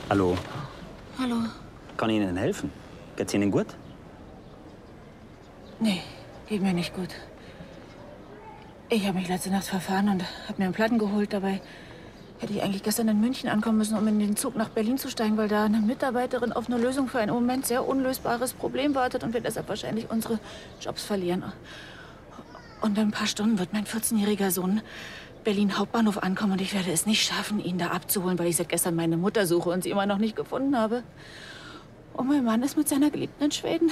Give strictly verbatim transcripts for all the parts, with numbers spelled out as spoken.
Hallo. Hallo. Kann ich Ihnen helfen? Geht's Ihnen gut? Nee, geht mir nicht gut. Ich habe mich letzte Nacht verfahren und habe mir einen Platten geholt. Dabei hätte ich eigentlich gestern in München ankommen müssen, um in den Zug nach Berlin zu steigen, weil da eine Mitarbeiterin auf eine Lösung für ein im Moment sehr unlösbares Problem wartet und wir deshalb wahrscheinlich unsere Jobs verlieren. Und in ein paar Stunden wird mein vierzehnjähriger Sohn Berlin Hauptbahnhof ankommen und ich werde es nicht schaffen, ihn da abzuholen, weil ich seit gestern meine Mutter suche und sie immer noch nicht gefunden habe. Und mein Mann ist mit seiner Geliebten in Schweden.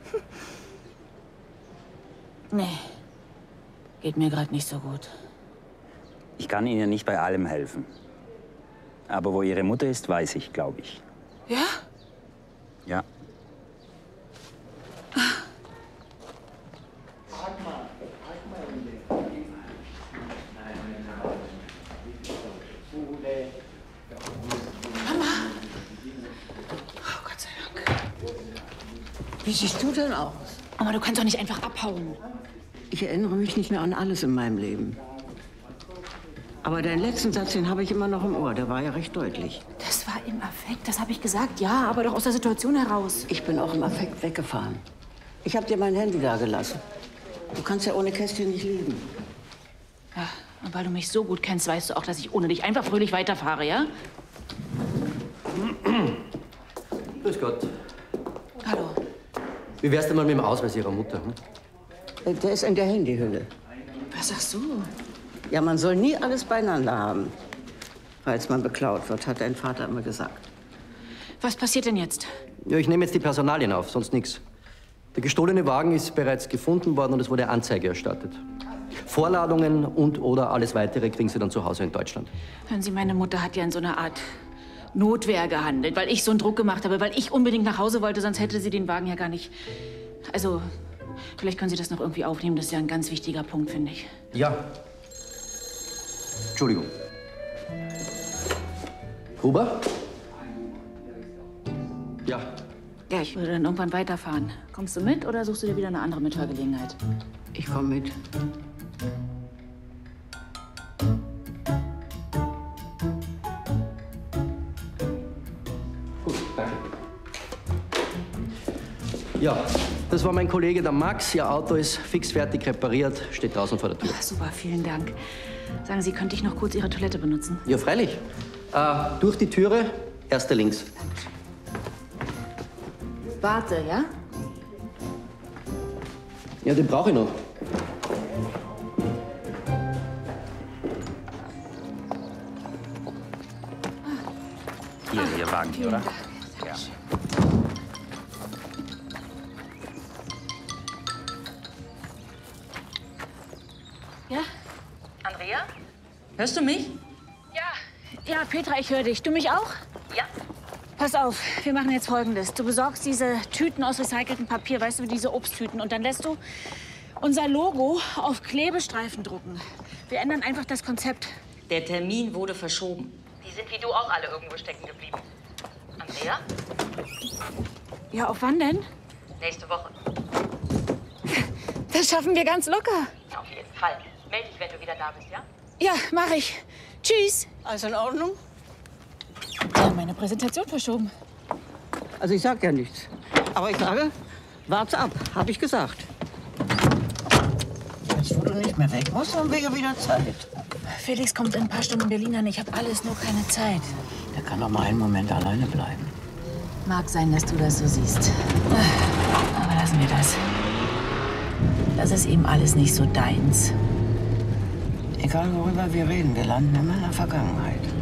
Nee, geht mir gerade nicht so gut. Ich kann Ihnen nicht bei allem helfen. Aber wo Ihre Mutter ist, weiß ich, glaube ich. Ja? Ja. Wie siehst du denn aus? Mama, du kannst doch nicht einfach abhauen. Ich erinnere mich nicht mehr an alles in meinem Leben. Aber deinen letzten Satz, den habe ich immer noch im Ohr. Der war ja recht deutlich. Das war im Affekt, das habe ich gesagt. Ja, aber doch aus der Situation heraus. Ich bin auch im Affekt weggefahren. Ich habe dir mein Handy da gelassen. Du kannst ja ohne Kästchen nicht leben. Ja, und weil du mich so gut kennst, weißt du auch, dass ich ohne dich einfach fröhlich weiterfahre, ja? Grüß Gott. Hallo. Wie wär's denn mal mit dem Ausweis Ihrer Mutter? Hm? Der ist in der Handyhülle. Was sagst du? Ja, man soll nie alles beieinander haben. Falls man beklaut wird, hat dein Vater immer gesagt. Was passiert denn jetzt? Ja, ich nehme jetzt die Personalien auf, sonst nichts. Der gestohlene Wagen ist bereits gefunden worden und es wurde Anzeige erstattet. Vorladungen und oder alles Weitere kriegen Sie dann zu Hause in Deutschland. Hören Sie, meine Mutter hat ja in so einer Art Notwehr gehandelt, weil ich so einen Druck gemacht habe, weil ich unbedingt nach Hause wollte, sonst hätte sie den Wagen ja gar nicht. Also, vielleicht können Sie das noch irgendwie aufnehmen, das ist ja ein ganz wichtiger Punkt, finde ich. Ja. Entschuldigung. Huber? Ja. Ja, ich würde dann irgendwann weiterfahren. Kommst du mit oder suchst du dir wieder eine andere Mithörgelegenheit? Ich komme mit. Ja, das war mein Kollege, der Max. Ihr Auto ist fix fertig repariert, steht draußen vor der Tür. Ach, super, vielen Dank. Sagen Sie, könnte ich noch kurz Ihre Toilette benutzen? Ja, freilich. Äh, durch die Türe, erste links. Warte, ja? Ja, den brauche ich noch. Hier, Ihr Wagen, vielen oder? Dank. Ja. Ja? Andrea? Hörst du mich? Ja. Ja, Petra, ich höre dich. Du mich auch? Ja. Pass auf, wir machen jetzt Folgendes. Du besorgst diese Tüten aus recyceltem Papier, weißt du, diese Obsttüten. Und dann lässt du unser Logo auf Klebestreifen drucken. Wir ändern einfach das Konzept. Der Termin wurde verschoben. Die sind wie du auch alle irgendwo stecken geblieben. Andrea? Ja, auf wann denn? Nächste Woche. Das schaffen wir ganz locker. Auf jeden Fall. Meld dich, wenn du wieder da bist, ja? Ja, mach ich. Tschüss. Alles in Ordnung? Ja, meine Präsentation verschoben. Also ich sag ja nichts. Aber ich sage, warte ab, habe ich gesagt. Jetzt, wo du nicht mehr weg musst, haben wir ja wieder Zeit. Felix kommt in ein paar Stunden in Berlin an. Ich habe alles, nur keine Zeit. Der kann doch mal einen Moment alleine bleiben. Mag sein, dass du das so siehst. Aber lassen wir das. Das ist eben alles nicht so deins. Egal worüber wir reden, wir landen immer in der Vergangenheit.